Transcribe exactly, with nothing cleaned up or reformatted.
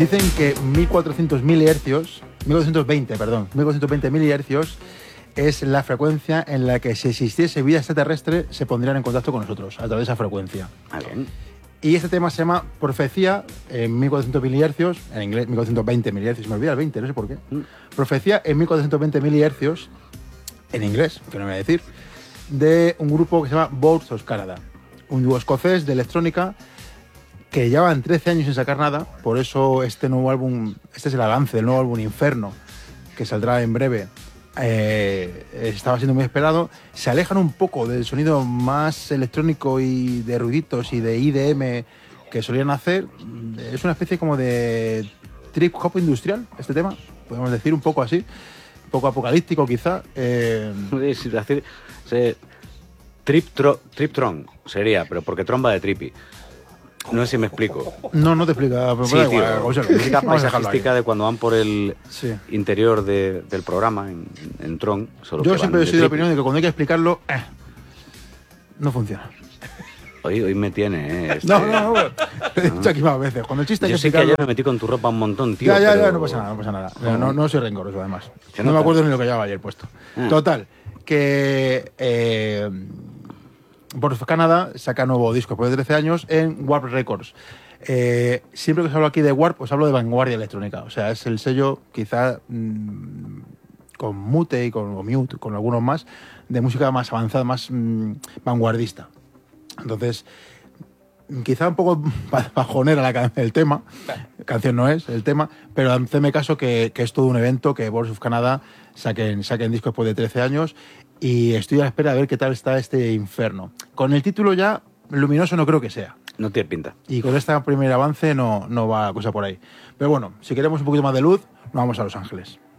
Dicen que mil cuatrocientos milihercios, mil cuatrocientos veinte, perdón, mil cuatrocientos veinte milihercios es la frecuencia en la que si existiese vida extraterrestre se pondrían en contacto con nosotros a través de esa frecuencia. Ah, bien. Y este tema se llama Profecía en mil cuatrocientos milihercios, en inglés mil cuatrocientos veinte milihercios, me olvida el veinte, no sé por qué. Mm. Profecía en mil cuatrocientos veinte milihercios, en inglés, que no me voy a decir, de un grupo que se llama Boards of Canada, un dúo escocés de electrónica que llevan trece años sin sacar nada, por eso este nuevo álbum, este es el avance del nuevo álbum Inferno, que saldrá en breve, eh, estaba siendo muy esperado. Se alejan un poco del sonido más electrónico y de ruiditos y de I D M que solían hacer. Es una especie como de trip hop industrial, este tema, podemos decir un poco así, un poco apocalíptico quizá. Eh, Es decir, se, trip, tro, trip Tron sería, pero porque Tron va de trippy. No sé si me explico. no, no te explica. Pero Sí, da tío. igual, o sea, Música vamos a dejarlo ahí. paisajística de cuando van por el Sí. interior de, del programa, en, en Tron. Solo Yo que siempre van he sido de la trippy. opinión de que cuando hay que explicarlo, eh, no funciona. Hoy, hoy me tiene, ¿eh? Este- No, no, no. Lo he dicho aquí más veces. Cuando el chiste hay Yo que sé que explicarlo. ayer me metí con tu ropa un montón, tío. Ya, ya, pero- ya, no pasa nada, no pasa nada. No, no, no soy rencoroso, además. Se No me nota. acuerdo ni lo que llevaba ayer puesto. Ah. Total, que eh, Boards of Canada saca nuevo disco después de trece años en Warp Records. Eh, siempre que os hablo aquí de Warp, os hablo de vanguardia electrónica. O sea, es el sello, quizá mmm, con Mute y con o Mute, con algunos más, de música más avanzada, más mmm, vanguardista. Entonces, quizá un poco bajonera la can- el tema, canción no es el tema, pero hacedme caso que, que es todo un evento, que Boards of Canada saquen, saquen disco después de trece años y estoy a la espera de ver qué tal está este Inferno. Con el título ya, luminoso no creo que sea. No tiene pinta. Y con este primer avance no, no va la cosa por ahí. Pero bueno, si queremos un poquito más de luz, nos vamos a Los Ángeles.